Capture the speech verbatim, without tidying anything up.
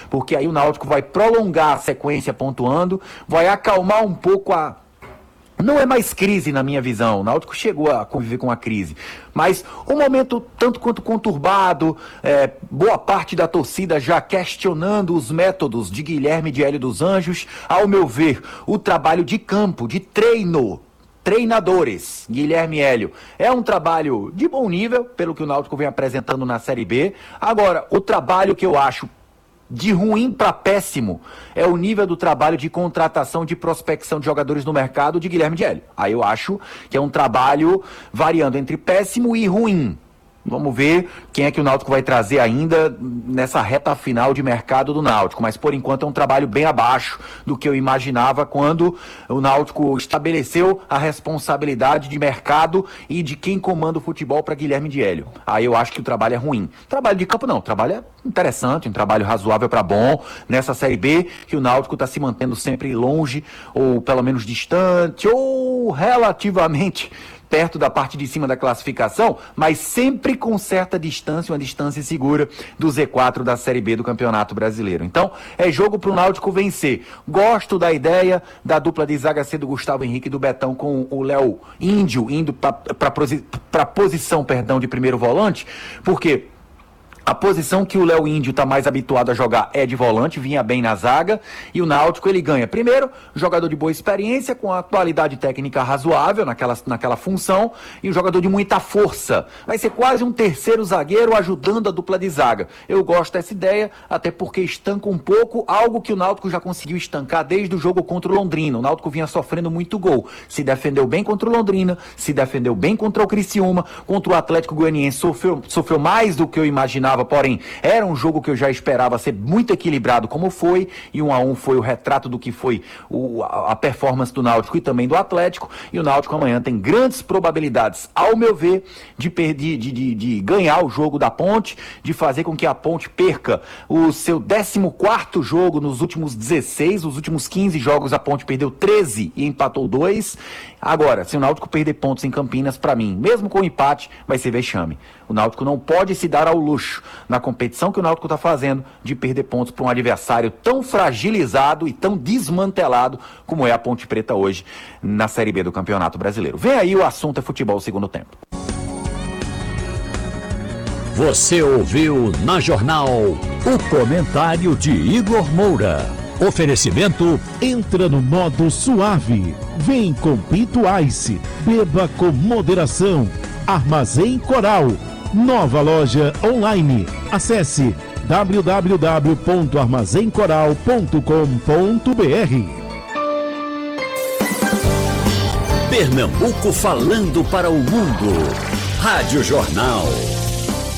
porque aí o Náutico vai prolongar a sequência pontuando, vai acalmar um pouco a... Não é mais crise na minha visão, o Náutico chegou a conviver com a crise, mas um momento tanto quanto conturbado, é, boa parte da torcida já questionando os métodos de Guilherme de Hélio dos Anjos. Ao meu ver, o trabalho de campo, de treino, treinadores, Guilherme Hélio, é um trabalho de bom nível, pelo que o Náutico vem apresentando na Série B. Agora, o trabalho que eu acho de ruim para péssimo é o nível do trabalho de contratação, de prospecção de jogadores no mercado de Guilherme de Hélio. Aí eu acho que é um trabalho variando entre péssimo e ruim. Vamos ver quem é que o Náutico vai trazer ainda nessa reta final de mercado do Náutico. Mas, por enquanto, é um trabalho bem abaixo do que eu imaginava quando o Náutico estabeleceu a responsabilidade de mercado e de quem comanda o futebol para Guilherme de Hélio. Aí eu acho que o trabalho é ruim. Trabalho de campo não, o trabalho é interessante, um trabalho razoável para bom. Nessa Série B, que o Náutico está se mantendo sempre longe, ou pelo menos distante, ou relativamente perto da parte de cima da classificação, mas sempre com certa distância, uma distância segura do Z quatro da Série B do Campeonato Brasileiro. Então, é jogo para o Náutico vencer. Gosto da ideia da dupla de zaga C do Gustavo Henrique e do Betão com o Léo Índio indo para a posição, perdão, de primeiro volante, porque a posição que o Léo Índio está mais habituado a jogar é de volante, vinha bem na zaga, e o Náutico ele ganha, primeiro, jogador de boa experiência, com a qualidade técnica razoável naquela, naquela função, e um jogador de muita força. Vai ser quase um terceiro zagueiro ajudando a dupla de zaga. Eu gosto dessa ideia, até porque estanca um pouco algo que o Náutico já conseguiu estancar desde o jogo contra o Londrina. O Náutico vinha sofrendo muito gol, se defendeu bem contra o Londrina, se defendeu bem contra o Criciúma, contra o Atlético Goianiense sofreu, sofreu mais do que eu imaginava, porém, era um jogo que eu já esperava ser muito equilibrado como foi, e um a um foi o retrato do que foi o, a, a performance do Náutico e também do Atlético, e o Náutico amanhã tem grandes probabilidades, ao meu ver, de, perder, de, de, de ganhar o jogo da Ponte, de fazer com que a Ponte perca o seu décimo quarto jogo nos últimos dezesseis, nos últimos quinze jogos a Ponte perdeu treze e empatou dois. Agora, se o Náutico perder pontos em Campinas, para mim, mesmo com empate, vai ser vexame. O Náutico não pode se dar ao luxo, na competição que o Náutico está fazendo, de perder pontos para um adversário tão fragilizado e tão desmantelado como é a Ponte Preta hoje na Série B do Campeonato Brasileiro. Vem aí, o assunto é futebol segundo tempo. Você ouviu na Jornal o comentário de Igor Moura. Oferecimento: entra no modo suave. Vem com Pinto Ice. Beba com moderação. Armazém Coral. Nova loja online. Acesse w w w ponto armazém coral ponto com ponto b r. Pernambuco falando para o mundo. Rádio Jornal.